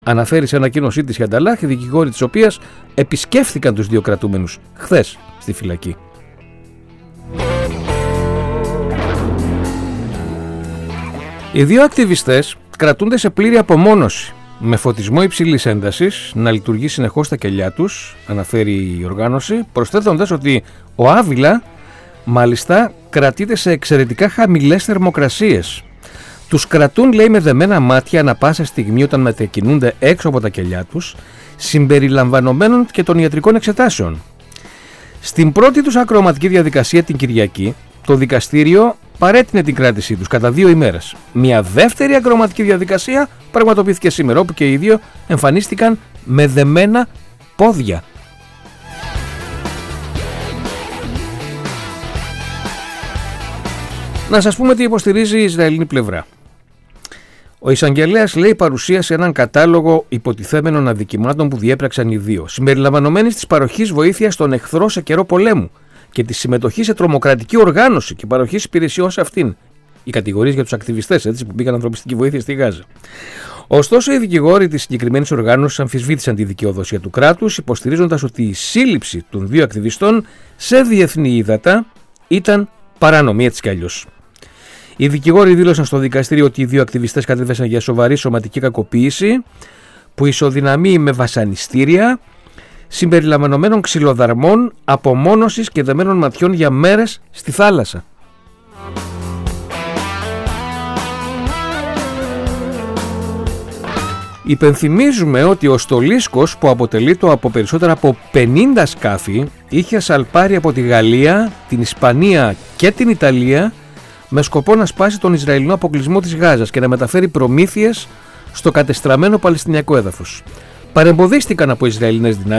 Αναφέρει σε ανακοίνωσή της η Ανταλάχ, οι δικηγόροι της οποίας επισκέφθηκαν τους δύο κρατούμενους χθες στη φυλακή. Οι δύο ακτιβιστές κρατούνται σε πλήρη απομόνωση, με φωτισμό υψηλής έντασης να λειτουργεί συνεχώς στα κελιά τους, αναφέρει η οργάνωση, προσθέτοντας ότι ο Άβυλα μάλιστα κρατείται σε εξαιρετικά χαμηλές θερμοκρασίες. Τους κρατούν, λέει, με δεμένα μάτια ανα πάσα στιγμή όταν μετακινούνται έξω από τα κελιά τους, συμπεριλαμβανομένων και των ιατρικών εξετάσεων. Στην πρώτη τους ακροαματική διαδικασία την Κυριακή, το δικαστήριο παρέτεινε την κράτησή τους κατά 2 ημέρες. Μια δεύτερη ακροαματική διαδικασία πραγματοποιήθηκε σήμερα, όπου και οι δύο εμφανίστηκαν με δεμένα πόδια. Να σας πούμε τι υποστηρίζει η Ισραηλινή πλευρά. Ο εισαγγελέας, λέει, παρουσίασε έναν κατάλογο υποτιθέμενων αδικημάτων που διέπραξαν οι δύο, συμπεριλαμβανομένης της παροχής βοήθειας στον εχθρό σε καιρό πολέμου και τη συμμετοχή σε τρομοκρατική οργάνωση και παροχής υπηρεσιών σε αυτήν. Οι κατηγορίες για τους ακτιβιστές, έτσι, που πήγαν ανθρωπιστική βοήθεια στη Γάζα. Ωστόσο, οι δικηγόροι της συγκεκριμένης οργάνωσης αμφισβήτησαν τη δικαιοδοσία του κράτους, υποστηρίζοντας ότι η σύλληψη των δύο ακτιβιστών σε διεθνή ύδατα ήταν παράνομη, έτσι κι αλλιώς. Οι δικηγόροι δήλωσαν στο δικαστήριο ότι οι δύο ακτιβιστές κατέβεσαν για σοβαρή σωματική κακοποίηση που ισοδυναμεί με βασανιστήρια, συμπεριλαμβανομένων ξυλοδαρμών, απομόνωσης και δεμένων ματιών για μέρες στη θάλασσα. Υπενθυμίζουμε ότι ο στολίσκος, που αποτελείται από περισσότερα από 50 σκάφη, είχε σαλπάρει από τη Γαλλία, την Ισπανία και την Ιταλία με σκοπό να σπάσει τον Ισραηλινό αποκλεισμό της Γάζας και να μεταφέρει προμήθειες στο κατεστραμμένο Παλαιστινιακό έδαφος. Παρεμποδίστηκαν από Ισραηλινές δυνάμεις